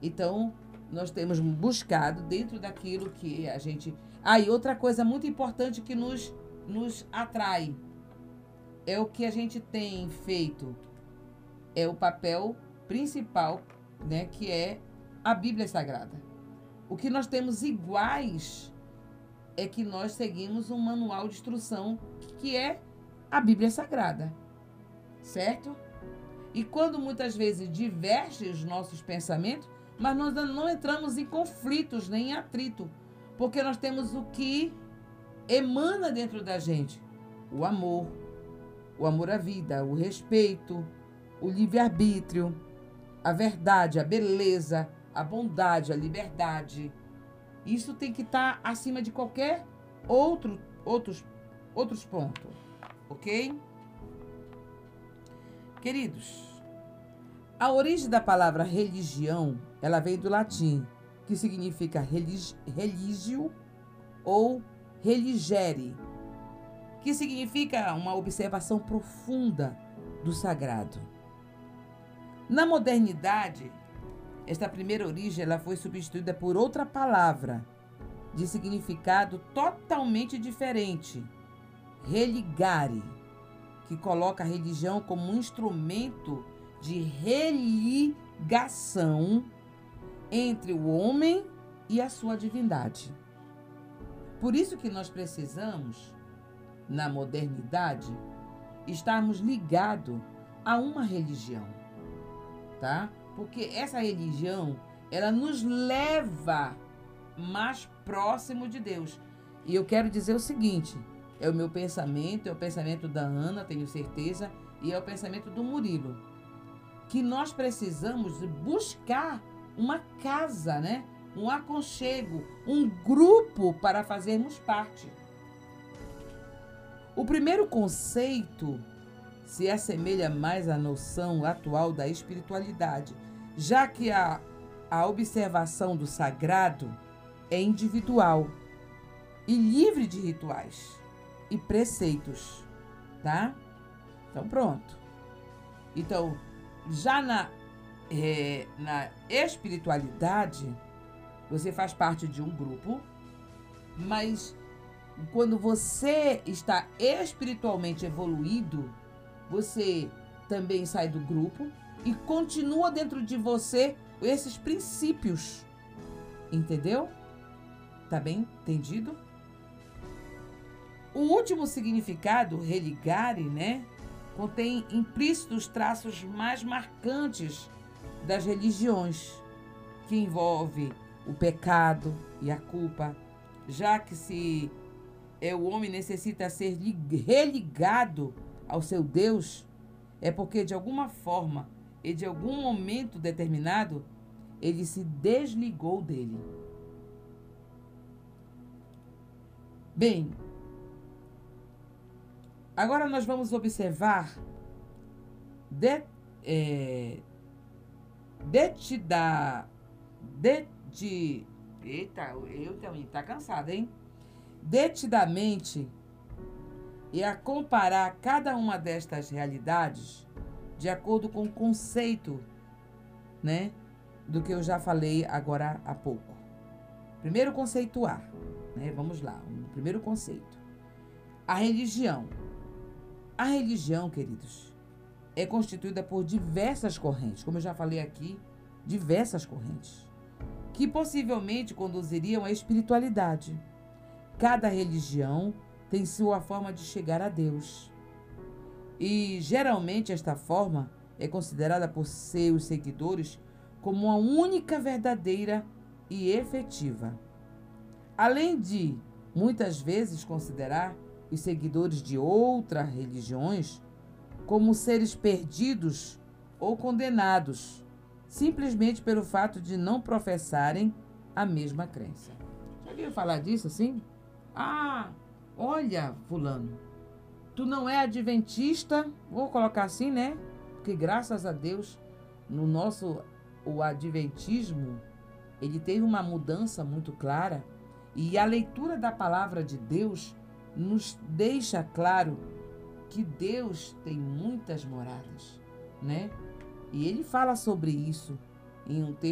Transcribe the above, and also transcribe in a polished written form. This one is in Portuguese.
Então, nós temos buscado dentro daquilo que a gente... E outra coisa muito importante que nos atrai é o que a gente tem feito. É o papel principal, né, que é a Bíblia Sagrada. O que nós temos iguais é que nós seguimos um manual de instrução que é a Bíblia Sagrada, certo? E quando muitas vezes diverge os nossos pensamentos, mas nós não entramos em conflitos nem em atrito, porque nós temos o que emana dentro da gente: o amor à vida, o respeito, o livre-arbítrio, a verdade, a beleza, a bondade, a liberdade. Isso tem que estar acima de qualquer outros pontos, ok? Queridos, a origem da palavra religião, ela vem do latim, que significa religio ou religere, que significa uma observação profunda do sagrado. Na modernidade, esta primeira origem ela foi substituída por outra palavra de significado totalmente diferente, religare, que coloca a religião como um instrumento de religação entre o homem e a sua divindade. Por isso que nós precisamos, na modernidade, estarmos ligados a uma religião, tá? Porque essa religião, ela nos leva mais próximo de Deus. E eu quero dizer o seguinte, é o meu pensamento, é o pensamento da Ana, tenho certeza, e é o pensamento do Murilo, que nós precisamos buscar uma casa, né? Um aconchego, um grupo para fazermos parte. O primeiro conceito se assemelha mais à noção atual da espiritualidade, já que a observação do sagrado é individual e livre de rituais e preceitos, tá? Então, pronto. Então, já na espiritualidade, você faz parte de um grupo, mas quando você está espiritualmente evoluído, você também sai do grupo e continua dentro de você esses princípios. Entendeu? Tá bem entendido? O último significado, religare, né, contém implícitos traços mais marcantes das religiões, que envolve o pecado e a culpa, já que se o homem necessita ser religado ao seu Deus, é porque de alguma forma e de algum momento determinado ele se desligou dele. Bem, agora nós vamos observar tá cansada, hein? Detidamente e a comparar cada uma destas realidades de acordo com o conceito, né, do que eu já falei agora há pouco. Primeiro conceituar, né? Vamos lá, o primeiro conceito. A religião. A religião, queridos, é constituída por diversas correntes, como eu já falei aqui, diversas correntes, que possivelmente conduziriam à espiritualidade. Cada religião tem sua forma de chegar a Deus. E geralmente esta forma é considerada por seus seguidores como a única verdadeira e efetiva. Além de, muitas vezes, considerar os seguidores de outras religiões como seres perdidos ou condenados, simplesmente pelo fato de não professarem a mesma crença. Já ouviu falar disso assim? Olha, fulano, tu não é adventista, vou colocar assim, né? Porque graças a Deus, o adventismo, ele teve uma mudança muito clara e a leitura da palavra de Deus nos deixa claro que Deus tem muitas moradas, né? E ele fala sobre isso em um texto